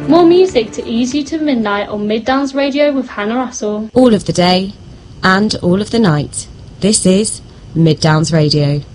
More music to ease you to midnight on Middowns Radio with Hannah Russell. All of the day and all of the night. This is Middowns Radio.